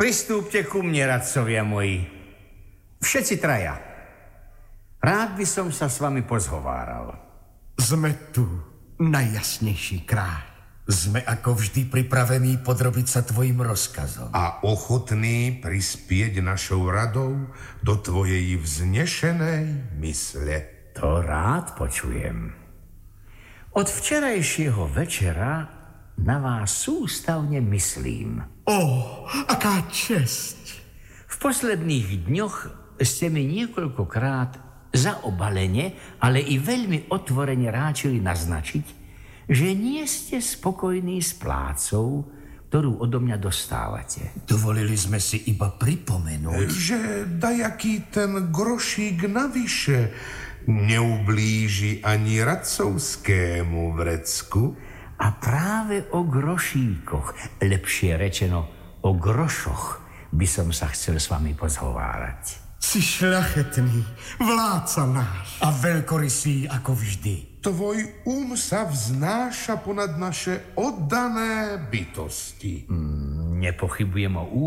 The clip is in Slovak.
Pristúpte ku mne, radcovia moji. Všetci traja. Rád by som sa s vami pozhováral. Sme tu, najjasnejší kráľ. Sme ako vždy pripravení podrobiť sa tvojim rozkazom. A ochotní prispieť našou radou do tvojej vznešenej mysle. To rád počujem. Od včerajšieho večera na vás sústavne myslím. Aká česť. V posledných dňoch ste mi niekoľkokrát zaobalene, ale i veľmi otvorene ráčili naznačiť, že nie ste spokojní s plácou, ktorú odo mňa dostávate. Dovolili sme si iba pripomenúť, že dajaký ten grošík navyše neublíži ani radcovskému vrecku. A práve o grošíkoch, lepšie rečeno o grošoch, by som sa chcel s vami pozhovárať. Si šľachetný, vládca náš. a veľkorysý ako vždy. Tvoj sa vznáša ponad naše oddané bytosti. Nepochybujem o